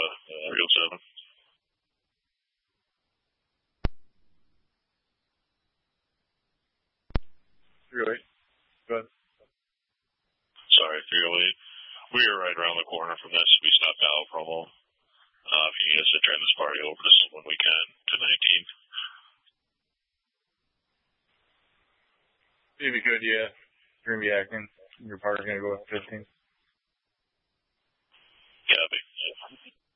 Real 7. Really? Go ahead. Sorry, 308. We are right around the corner from this. We stopped Battle promo. If you need us to turn this party over to someone, we can, to 19. If you could, yeah. You're going to be acting. Your partner's going to go with 15.